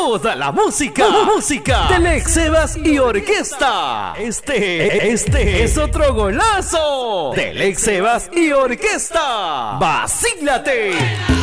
toda la música del Ex Sebas y Orquesta. Este es otro golazo del Ex Sebas y Orquesta. ¡Vacílate!